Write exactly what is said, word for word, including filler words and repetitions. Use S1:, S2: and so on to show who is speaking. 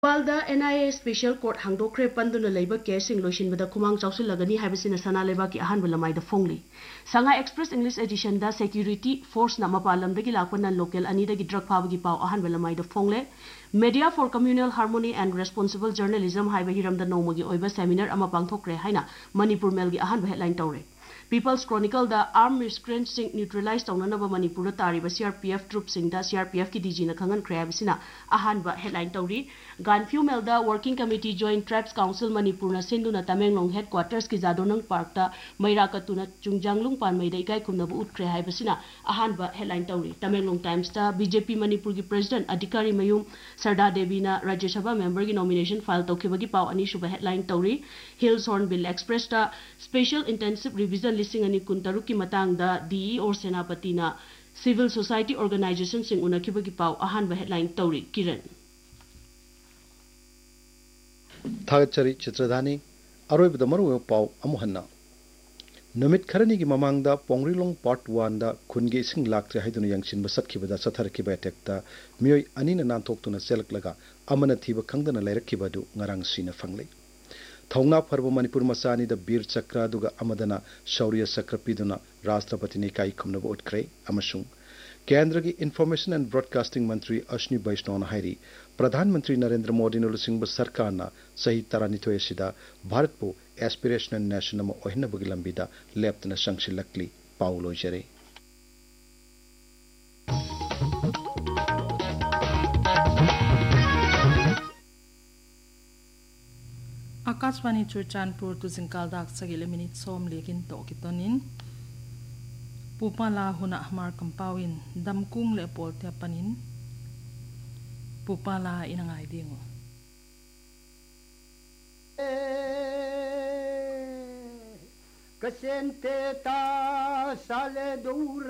S1: Walda N I A Special Court hangdokre panduna leiba case sing loishinbada khumang chausilagani haibisina sana leba ki ahan bulamai da phongli Shanghai Express English edition da security force na mapalamdagi lakwana local anidagi drug phabagi paw ahan bulamai da phongle Media for Communal Harmony and Responsible Journalism haiba hiramda nomagi oiba seminar ama pangthokre haina Manipur Mail gi ahan headline tawre People's Chronicle da armed miscreants sing neutralize tawnanaba Manipur da tariba C R P F troops sing da C R P F ki D G na khangan khreabisina ahan ba headline tawri Ganphu Mail da Working Committee Joint Tribes Council Manipur na sinduna Tamenglong headquarters ki Jadonang Park ta Maira Katuna Chungjanglung Pan Maida ikai kumnabu utkre haibisina ahan ba headline tawri Tamenglong Times ta B J P Manipur ki President Adhikari Mayum Sarda Devi na Rajya Sabha member ki nomination file tawkhibagi paw ani shuba headline tawri Hills Hornbill Express ta Special Intensive Revision lising ani kuntaruk ki matang da D E or Senapati na Civil Society Organization sing unakibagi paw ahan ba headline tawri Kiran
S2: Thagachari Chitradhani Aroibda Maru Pau Amuhanna Numit Karani ki Mamangda Pongrilong Part one da Kungi Sing Laktre Haidun Yangshin Basakibada Satarkiba Tekta Mioy Anina Nantok to na Selaklaga Amana Tiba Kangdana Lerakibadu Ngarang Sina Fangli Thongna Parbo Manipur Masani the Bir Chakra Duga Amadana Shaurya Sakrapiduna Rashtrapati ni Kai Kumnaba Utkre Amashung Kendra ki Information and Broadcasting Mantri Ashni Vaishnaw Hairi Pradhan Mantri Narendra Modi no Singh Sarkar na Sahi Taranithoy Sida Bharat po Aspirational National Ohina Bugilambida Leptana Shangshilakli Paulo Jere
S3: Akashvani Churchanpur to Zinkaldak Sagile Minute Som Lekin Tokitonin Pupala Huna Ahmar Kampawin Damkung Lepol Tepanin Pupala Inangai Dingo
S4: Kasente ta sale